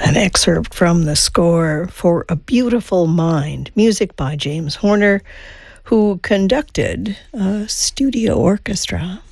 An excerpt from the score for A Beautiful Mind, music by James Horner, who conducted a studio orchestra.